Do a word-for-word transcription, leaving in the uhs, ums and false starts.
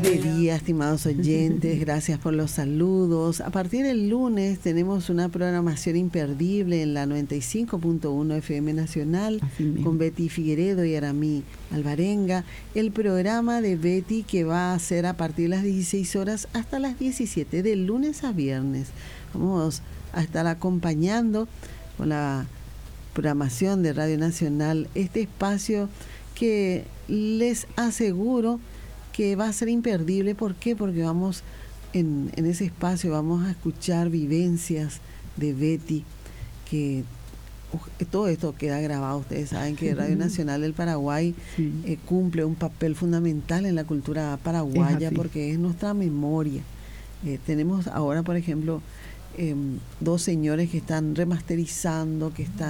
de día, estimados oyentes. Gracias por los saludos. A partir del lunes tenemos una programación imperdible en la noventa y cinco punto uno F M Nacional con Betty Figueredo y Aramí Alvarenga. El programa de Betty que va a ser a partir de las dieciséis horas hasta las diecisiete, de lunes a viernes. Vamos a estar acompañando con la programación de Radio Nacional este espacio que les aseguro que va a ser imperdible. ¿Por qué? Porque vamos en, en ese espacio vamos a escuchar vivencias de Betty, que uh, todo esto queda grabado. Ustedes saben que Radio Nacional del Paraguay sí. eh, cumple un papel fundamental en la cultura paraguaya, es porque es nuestra memoria. Eh, tenemos ahora, por ejemplo, eh, dos señores que están remasterizando, que están